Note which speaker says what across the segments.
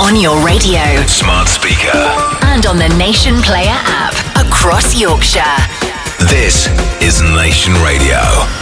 Speaker 1: On your radio,
Speaker 2: smart speaker,
Speaker 1: and on the Nation Player app across Yorkshire.
Speaker 2: This is Nation Radio.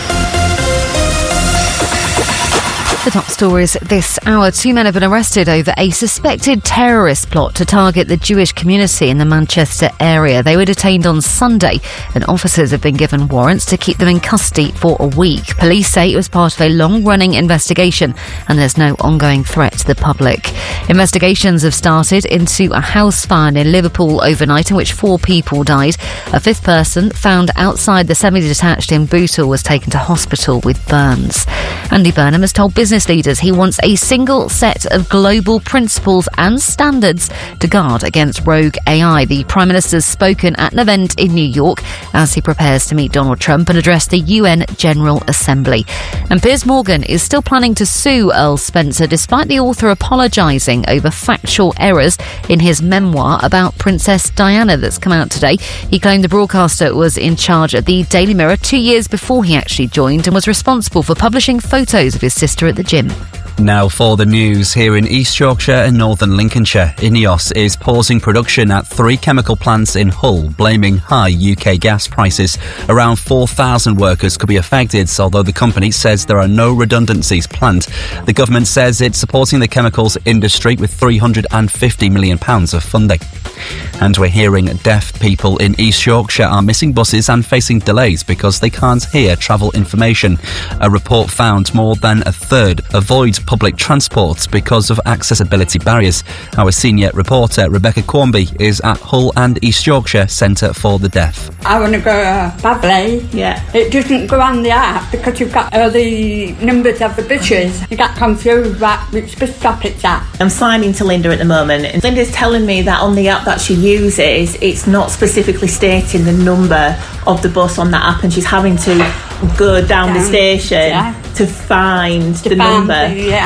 Speaker 3: The top stories this hour. 2 men have been arrested over a suspected terrorist plot to target the Jewish community in the Manchester area. They were detained on Sunday and officers have been given warrants to keep them in custody for a week. Police say it was part of a long-running investigation and there's no ongoing threat to the public. Investigations have started into a house fire in Liverpool overnight in which 4 people died. A 5th person found outside the semi-detached in Bootle was taken to hospital with burns. Andy Burnham has told business leaders he wants a single set of global principles and standards to guard against rogue AI. The Prime Minister's spoken at an event in New York as he prepares to meet Donald Trump and address the UN General Assembly. And Piers Morgan is still planning to sue Earl Spencer despite the author apologising over factual errors in his memoir about Princess Diana that's come out today. He claimed the broadcaster was in charge of the Daily Mirror 2 years before he actually joined and was responsible for publishing photos of his sister at the gym.
Speaker 4: Now for the news. Here in East Yorkshire and northern Lincolnshire, INEOS is pausing production at 3 chemical plants in Hull, blaming high UK gas prices. Around 4,000 workers could be affected, although the company says there are no redundancies planned. The government says it's supporting the chemicals industry with £350 million of funding. And we're hearing deaf people in East Yorkshire are missing buses and facing delays because they can't hear travel information. A report found more than a third avoid public transport because of accessibility barriers. Our senior reporter Rebecca Cornby is at Hull and East Yorkshire Centre for the Deaf.
Speaker 5: I want to go to Babley. Yeah. It doesn't go on the app because you've got all the numbers of the buses. You get confused about which bus stop it's at.
Speaker 6: I'm signing to Linda at the moment, and Linda's telling me that on the app that she uses, it's not specifically stating the number of the bus on that app, and she's having to go down the station to find the number.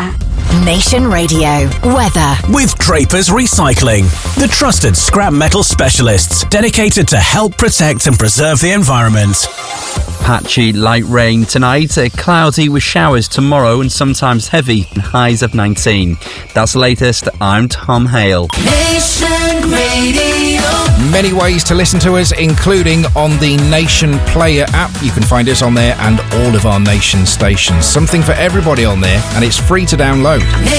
Speaker 1: Nation Radio weather
Speaker 7: with Drapers Recycling, the trusted scrap metal specialists dedicated to help protect and preserve the environment.
Speaker 4: Patchy light rain tonight, cloudy with showers tomorrow and sometimes heavy, and highs of 19. That's the latest. I'm Tom Hale.
Speaker 8: Nation Radio.
Speaker 9: Many ways to listen to us, including on the Nation Player app. You can find us on there and all of our Nation stations. Something for everybody on there, and it's free to download.